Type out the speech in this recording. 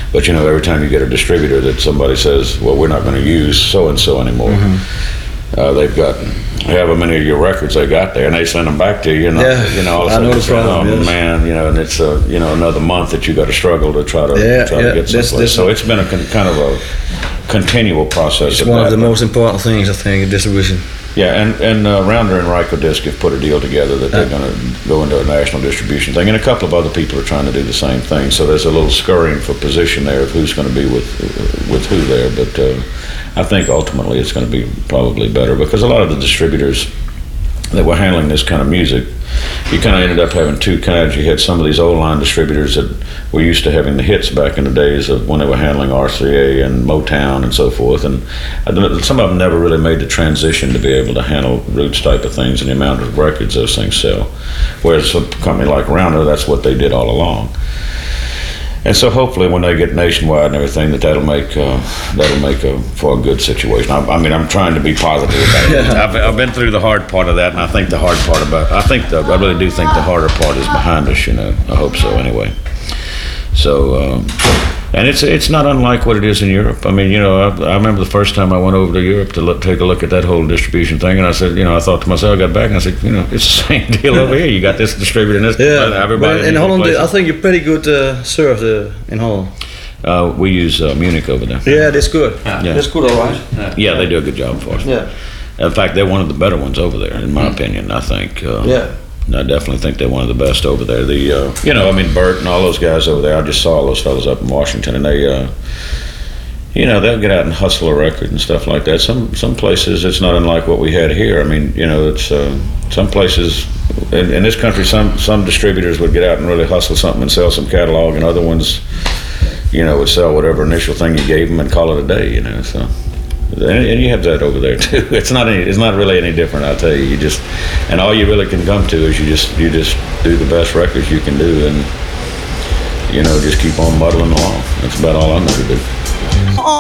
But every time you get a distributor that somebody says, well, we're not going to use so and so anymore. They've got however many of your records they got there, and they send them back to you. And all of a sudden, the problem, oh man, and it's another month that you got to struggle to try to get someplace. So it's been a kind of a continual process. It's one of the most important things, I think, distribution. Yeah, and Rounder and Rykodisc have put a deal together that they're going to go into a national distribution thing, and a couple of other people are trying to do the same thing. So there's a little scurrying for position there of who's going to be with who there. But I think ultimately it's going to be probably better, because a lot of the distributors that were handling this kind of music, you kind of ended up having two kinds. You had some of these old line distributors that were used to having the hits back in the days of when they were handling RCA and Motown and so forth, and some of them never really made the transition to be able to handle roots type of things and the amount of records those things sell. Whereas a company like Rounder, that's what they did all along. And so hopefully when they get nationwide and everything, that'll make for a good situation. I mean, I'm trying to be positive about it. I've been through the hard part of that, and I think the hard part I really do think the harder part is behind us. I hope so anyway. So, and it's not unlike what it is in Europe. I mean, I remember the first time I went over to Europe to take a look at that whole distribution thing, and I said, I thought to myself, I got back and I said, it's the same deal over here. You got this distributor and this. Everybody. But in Holland, I think you're pretty good served in Holland. We use Munich over there. Yeah, that's good. Yeah. That's good, all right. Yeah, they do a good job for us. Yeah. In fact, they're one of the better ones over there, in my opinion. I think. I definitely think they're one of the best over there. Bert and all those guys over there. I just saw all those fellas up in Washington, and they, they'll get out and hustle a record and stuff like that. Some places it's not unlike what we had here. I mean, it's some places in this country. Some distributors would get out and really hustle something and sell some catalog, and other ones, would sell whatever initial thing you gave them and call it a day. So. And you have that over there too. It's not really any different, I'll tell you. And all you really can come to is you just do the best records you can do, and just keep on muddling along. That's about all I'm going to do.